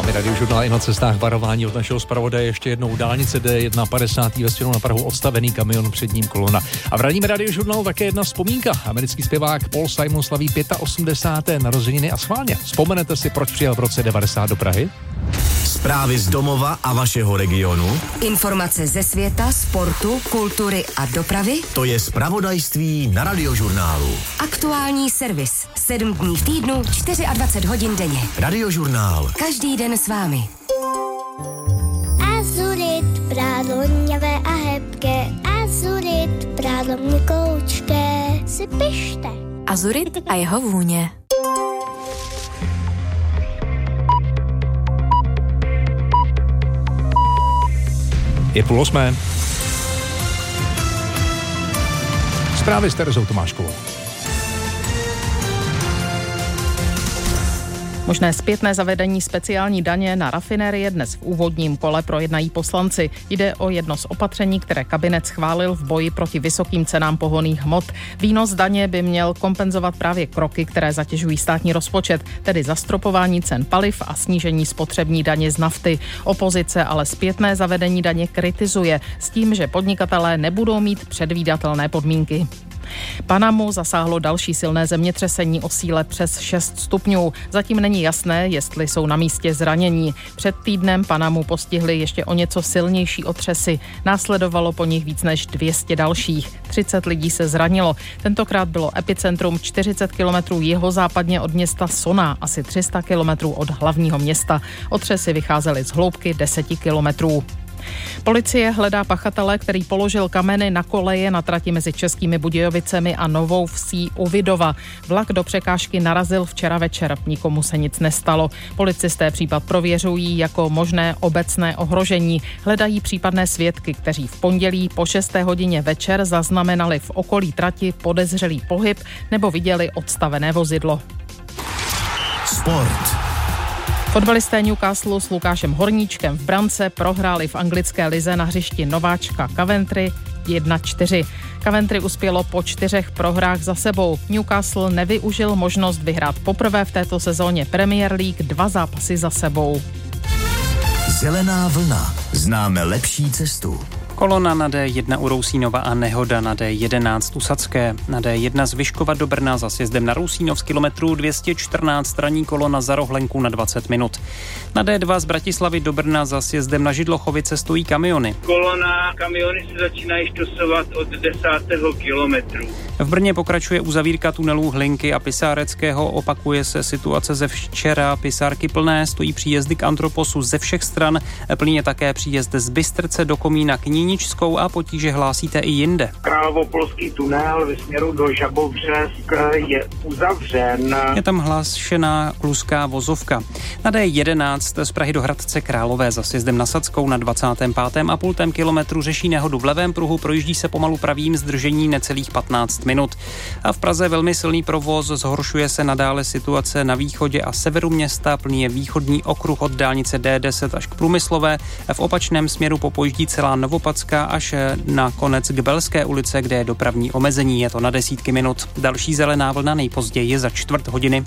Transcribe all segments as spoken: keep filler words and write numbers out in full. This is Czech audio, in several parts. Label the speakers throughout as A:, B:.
A: vámi Radiožurnál i na cestách varování od našeho zpravodaje. Ještě jednou dálnice D jedna padesát ve směru na Prahu, odstavený kamion, před ním kolona. A v ranním Radiožurnálu také jedna vzpomínka. Americký zpěvák Paul Simon slaví osmdesáté pátého narozeniny a schválně. Vzpomenete si, proč přijel v roce devadesát do Prahy?
B: Zprávy z domova a vašeho regionu.
C: Informace ze světa, sportu, kultury a dopravy.
B: To je zpravodajství na Radiožurnálu.
C: Aktuální servis. Sedm dní v týdnu, dvacet čtyři hodin denně.
B: Radiožurnál.
C: Každý den s vámi.
D: Azurit, prádlo hněvé a hebké. Azurit, prádlo měkoučké. Si pište.
E: Azurit a jeho vůně.
A: Je půl osmé. Zprávy s Terezou Tomáškovou.
F: Možné zpětné zavedení speciální daně na rafinérie dnes v úvodním kole projednají poslanci. Jde o jedno z opatření, které kabinet schválil v boji proti vysokým cenám pohonných hmot. Výnos daně by měl kompenzovat právě kroky, které zatěžují státní rozpočet, tedy zastropování cen paliv a snížení spotřební daně z nafty. Opozice ale zpětné zavedení daně kritizuje s tím, že podnikatelé nebudou mít předvídatelné podmínky. Panamu zasáhlo další silné zemětřesení o síle přes šest stupňů. Zatím není jasné, jestli jsou na místě zranění. Před týdnem Panamu postihly ještě o něco silnější otřesy. Následovalo po nich víc než dvě stě dalších. třicet lidí se zranilo. Tentokrát bylo epicentrum čtyřicet kilometrů jihozápadně od města Sona, asi tři sta kilometrů od hlavního města. Otřesy vycházely z hloubky deset kilometrů. Policie hledá pachatele, který položil kameny na koleje na trati mezi Českými Budějovicemi a Novou Vsí u Vidova. Vlak do překážky narazil včera večer, nikomu se nic nestalo. Policisté případ prověřují jako možné obecné ohrožení. Hledají případné svědky, kteří v pondělí po šesté hodině večer zaznamenali v okolí trati podezřelý pohyb nebo viděli odstavené vozidlo.
B: Sport.
F: Fotbalisté Newcastle s Lukášem Horníčkem v brance prohráli v anglické lize na hřišti nováčka Coventry jedna čtyři. Coventry uspělo po čtyřech prohrách za sebou. Newcastle nevyužil možnost vyhrát poprvé v této sezóně Premier League dva zápasy za sebou.
B: Zelená vlna. Známe lepší cestu.
G: Kolona na D jedna u Rousínova a nehoda na D jedenáct u Sadské. Na D jedna z Vyškova do Brna za sjezdem na Rousínov z kilometru dvě stě čtrnáct ranní kolona za Rohlenku na dvacet minut. Na D dva z Bratislavy do Brna za sjezdem na Židlochovice stojí kamiony.
H: Kolona, kamiony se začínají štosovat od desátého kilometru.
G: V Brně pokračuje uzavírka tunelů Hlinky a Pisáreckého, opakuje se situace ze včera, Pisárky plné, stojí příjezdy k Antroposu ze všech stran, plný je také příjezd z Bystrce do Komína k Níničskou a potíže hlásíte i jinde.
H: Královopolský tunel ve směru do Žabovřesk je uzavřen.
G: Je tam hlášená kluská vozovka. Na D jedenáct z Prahy do Hradce Králové za sjezdem na Sadskou na dvacátém pátém a půltém kilometru řeší nehodu v levém pruhu, projíždí se pomalu pravým zdržení necelých patnáct minut. A v Praze velmi silný provoz, zhoršuje se nadále situace na východě a severu města, plný je východní okruh od dálnice D deset až k Průmyslové, v opačném směru popojíždí celá Novopadská až na konec k Belské ulice, kde je dopravní omezení, je to na desítky minut. Další zelená vlna nejpozději za čtvrt hodiny.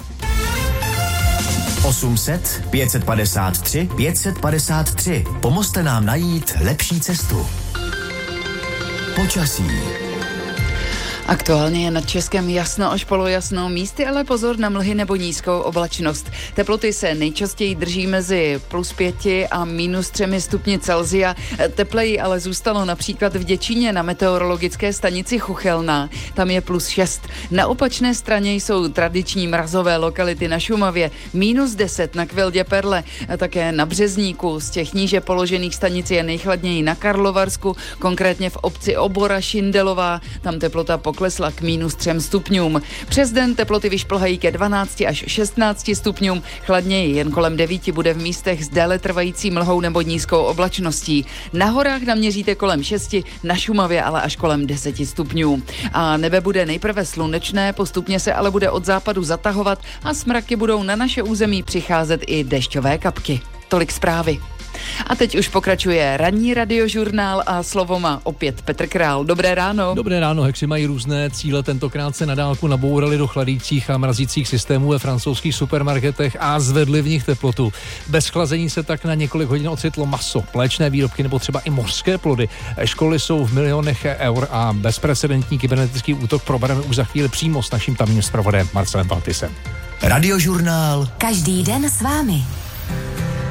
B: osm set, pět set padesát tři, pět set padesát tři. Pomozte nám najít lepší cestu. Počasí.
I: Aktuálně je nad Českem jasno až polojasno, místy ale pozor na mlhy nebo nízkou oblačnost. Teploty se nejčastěji drží mezi plus pěti a minus třemi stupni Celsia. Tepleji ale zůstalo například v Děčíně na meteorologické stanici Chuchelná. Tam je plus šest. Na opačné straně jsou tradiční mrazové lokality na Šumavě. Minus deset na Kvildě Perle a také na Březníku. Z těch níže položených stanic je nejchladněji na Karlovarsku, konkrétně v obci Obora Šindelová. Tam teplota poklesla k minus třem stupňům. Přes den teploty vyšplhají ke dvanácti až šestnácti stupňům. Chladněji jen kolem devíti bude v místech s déle trvající mlhou nebo nízkou oblačností. Na horách naměříte kolem šesti, na Šumavě ale až kolem deseti stupňů. A nebe bude nejprve slunečné, postupně se ale bude od západu zatahovat a s mraky budou na naše území přicházet i dešťové kapky. Tolik zprávy. A teď už pokračuje ranní radiožurnál a slovo má opět Petr Král. Dobré ráno.
A: Dobré ráno, hekři mají různé cíle. Tentokrát se na dálku nabourali do chladících a mrazících systémů ve francouzských supermarketech a zvedli v nich teplotu. Bez chlazení se tak na několik hodin ocitlo maso, mléčné výrobky nebo třeba i mořské plody. Školy jsou v milionech eur a bezprecedentní kybernetický útok probereme už za chvíli přímo s naším tamním zpravodajem Marcelem Valtisem.
B: Radiožurnál.
C: Každý den s vámi.